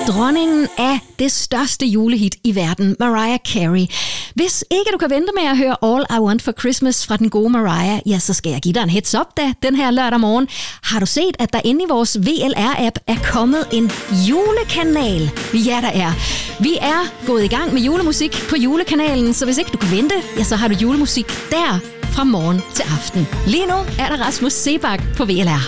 dronningen af det største julehit i verden, Mariah Carey. Hvis ikke du kan vente med at høre All I Want for Christmas fra den gode Mariah, ja, så skal jeg give dig en heads up da, den her lørdag morgen. Har du set, at der inde i vores VLR-app er kommet en julekanal? Ja, der er. Vi er gået i gang med julemusik på julekanalen, så hvis ikke du kan vente, ja, så har du julemusik der fra morgen til aften. Lige nu er der Rasmus Seebach på VLR.